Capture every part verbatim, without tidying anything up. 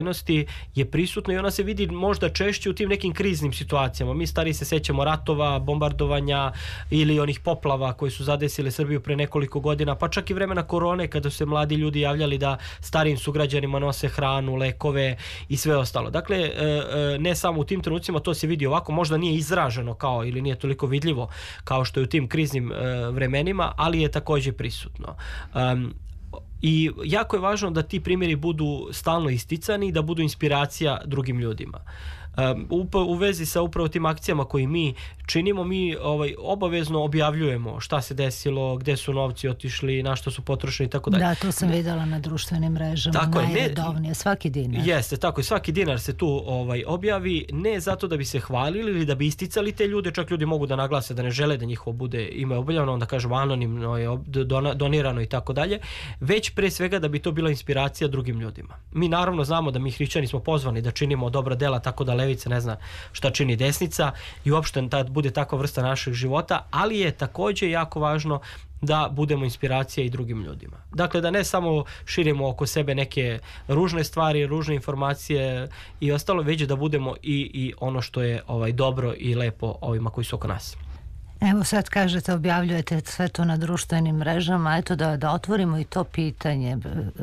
je prisutno i ona se vidi možda češće u tim nekim kriznim situacijama. Mi stari se sećamo ratova, bombardovanja ili onih poplava koji su zadesile Srbiju pre nekoliko godina, pa čak i vremena korone kada su se mladi ljudi javljali da starijim sugrađanima nose hranu, lekove i sve ostalo. Dakle, ne samo u tim trenucima, to se vidi ovako, možda nije izraženo kao ili nije toliko vidljivo kao što je u tim kriznim vremenima, ali je takođe prisutno. Um, I jako je važno da ti primjeri budu stalno isticani i da budu inspiracija drugim ljudima. Um, u vezi sa upravo tim akcijama koje mi činimo, mi ovaj, obavezno objavljujemo šta se desilo, gde su novci otišli, na što su potrošeni i tako dalje. Da, to sam videla na društvenim mrežama, tako najredovnije, svaki dinar. Jeste, tako je, svaki dinar se tu ovaj, objavi, ne zato da bi se hvalili ili da bi isticali te ljude, čak ljudi mogu da naglase da ne žele da njihovo bude ime objavljeno, onda kažemo anonimno je donirano i tako dalje, već pre svega da bi to bila inspiracija drugim ljudima. Mi naravno znamo da mi hrišćani smo pozvani da činimo dobra dela tako da levica ne zna šta čini desnica i uopšte da bude takva vrsta našeg života, ali je takođe jako važno da budemo inspiracija i drugim ljudima. Dakle, da ne samo širimo oko sebe neke ružne stvari, ružne informacije i ostalo, već da budemo i, i ono što je ovaj, dobro i lepo ovima koji su oko nas. Evo sad kažete, objavljujete sve to na društvenim mrežama, eto da, da otvorimo i to pitanje.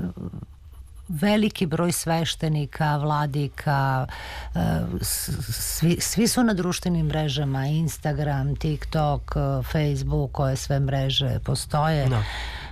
Veliki broj sveštenika, vladika, svi, svi su na društvenim mrežama, Instagram, TikTok, Facebook, koje sve mreže postoje. No.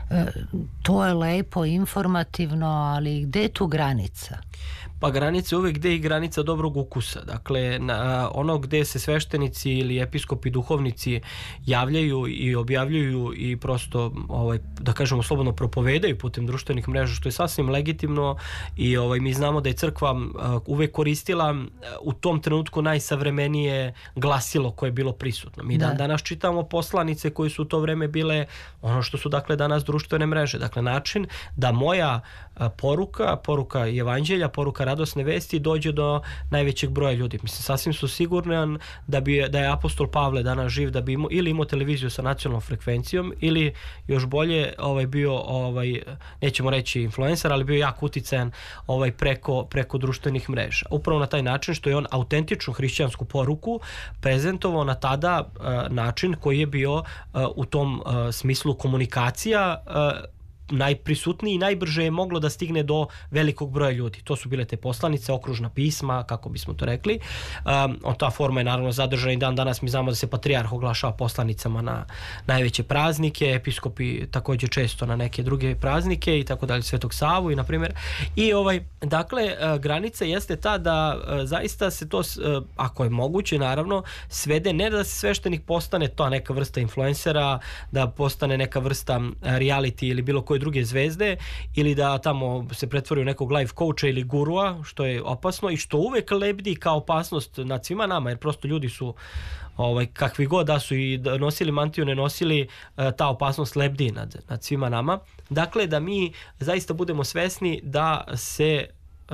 To je lepo, informativno, ali gde je tu granica? Pa granica je uvek gde je granica dobrog ukusa. Dakle, na ono gde se sveštenici ili episkopi, duhovnici javljaju i objavljuju i prosto, ovaj, da kažemo slobodno, propovedaju putem društvenih mreža, što je sasvim legitimno i ovaj, mi znamo da je crkva uh, uvek koristila uh, u tom trenutku najsavremenije glasilo koje je bilo prisutno. Mi da. dan danas čitamo poslanice koje su u to vreme bile ono što su dakle danas društvene mreže. Dakle, način da moja uh, poruka, poruka evanđelja, poruka radosne vesti dođe do najvećeg broja ljudi. Mislim, sasvim su siguran da, bi, da je apostol Pavle danas živ, da bi imao, ili imao televiziju sa nacionalnom frekvencijom ili još bolje ovaj, bio, ovaj, nećemo reći influencer, ali bio jako uticajan ovaj, preko, preko društvenih mreža. Upravo na taj način što je on autentičnu hrišćansku poruku prezentovao na tada uh, način koji je bio uh, u tom uh, smislu komunikacija uh, najprisutniji i najbrže je moglo da stigne do velikog broja ljudi. To su bile te poslanice, okružna pisma, kako bismo to rekli. Um, ta forma je naravno zadržana i dan danas. Mi znamo da se patrijarh oglašava poslanicama na najveće praznike, episkopi takođe često na neke druge praznike i tako dalje, Svetog Savu i na primjer. I ovaj, dakle, granica jeste ta da zaista se to, ako je moguće naravno, svede ne da se sveštenik postane to neka vrsta influencera, da postane neka vrsta reality ili bilo koje druge zvezde ili da tamo se pretvori u nekog life coacha ili gurua, što je opasno i što uvek lebdi kao opasnost nad svima nama, jer prosto ljudi su ovaj, kakvi god da su i nosili mantiju, ne nosili, ta opasnost lebdi nad, nad svima nama. Dakle, da mi zaista budemo svesni da se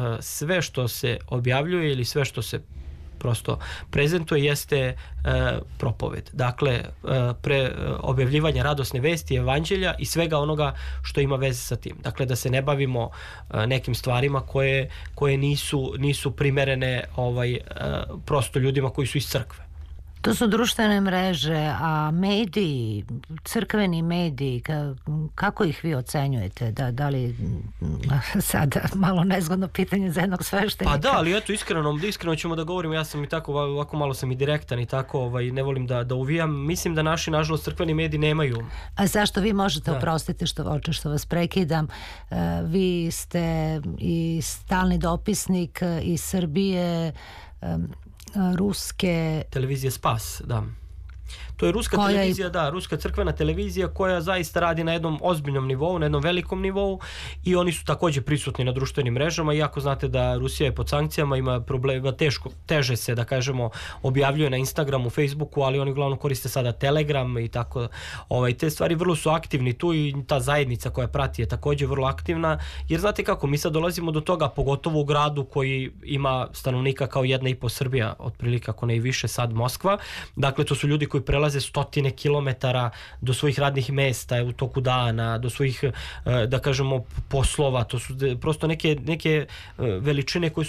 sve što se objavljuje ili sve što se prosto prezentuje jeste e, propoved. Dakle, e, pre objavljivanja radosne vesti, evanđelja i svega onoga što ima veze sa tim. Dakle, da se ne bavimo e, nekim stvarima koje, koje nisu, nisu primerene ovaj, e, prosto ljudima koji su iz crkve. To su društvene mreže, a mediji, crkveni mediji, kako ih vi ocenjujete? Da, da li sad malo nezgodno pitanje za jednog sveštenika? Pa da, ali eto, iskreno, iskreno ćemo da govorimo, ja sam i tako, ovako malo sam i direktan i tako, ovaj, ne volim da, da uvijam. Mislim da naši, nažalost, crkveni mediji nemaju. A zašto vi možete, da. Oprostiti što, oče, što vas prekidam, vi ste i stalni dopisnik iz Srbije, ruske televizije Spas, da. To je ruska koja televizija, je... da, ruska crkvena televizija koja zaista radi na jednom ozbiljnom nivou, na jednom velikom nivou i oni su takođe prisutni na društvenim mrežama, iako znate da Rusija je pod sankcijama, ima problema, teško, teže se, da kažemo, objavljuje na Instagramu, Facebooku, ali oni uglavnom koriste sada Telegram i tako, ovaj, te stvari vrlo su aktivni tu i ta zajednica koja prati je takođe vrlo aktivna, jer znate kako, mi sad dolazimo do toga, pogotovo u gradu koji ima stanovnika kao jedna i po Srbija, otprilike ako ne i više, sad Moskva, dakle to su ljudi koji prelaze stotine kilometara do svojih radnih mesta u toku dana, do svojih, da kažemo, poslova, to su prosto neke, neke veličine koje su